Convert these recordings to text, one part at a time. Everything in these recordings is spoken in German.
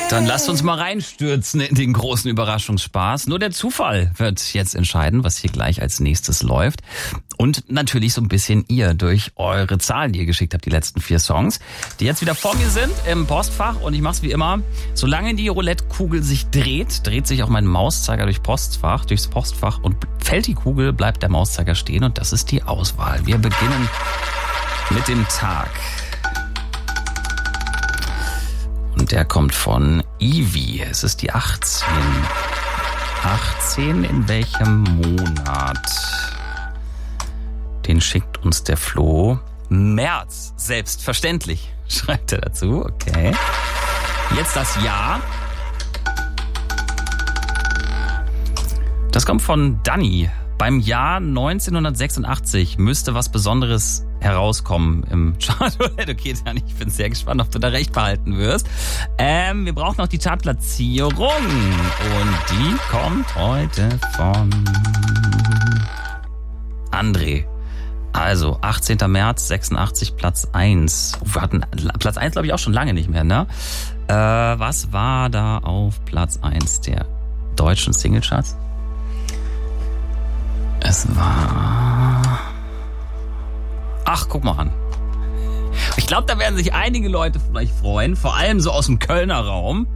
Dann lasst uns mal reinstürzen in den großen Überraschungsspaß. Nur der Zufall wird jetzt entscheiden, was hier gleich als nächstes läuft. Und natürlich so ein bisschen ihr durch eure Zahlen, die ihr geschickt habt, die letzten 4 Songs, die jetzt wieder vor mir sind im Postfach. Und ich mache es wie immer, solange die Roulette-Kugel sich dreht, dreht sich auch mein Mauszeiger durchs Postfach und fällt die Kugel, bleibt der Mauszeiger stehen und das ist die Auswahl. Wir beginnen mit dem Tag. Und der kommt von Ivi. Es ist die 18. 18 in welchem Monat? Den schickt uns der Flo. März, selbstverständlich, schreibt er dazu. Okay. Jetzt das Jahr. Das kommt von Danny. Beim Jahr 1986 müsste was Besonderes herauskommen im Chart. Okay, Danny, ich bin sehr gespannt, ob du da recht behalten wirst. Wir brauchen noch die Chartplatzierung. Und die kommt heute von André. Also, 18. März, 86, Platz 1. Wir hatten Platz 1, glaube ich, auch schon lange nicht mehr, ne? Was war da auf Platz 1 der deutschen Singlecharts? Es war... Ach, guck mal an. Ich glaube, da werden sich einige Leute vielleicht freuen, vor allem so aus dem Kölner Raum.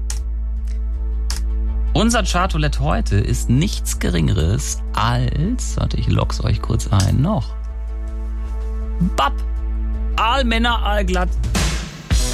Unser Chartoulette heute ist nichts Geringeres als... Warte, ich lock's euch kurz ein. Noch. Bab. All Männer, all glatt.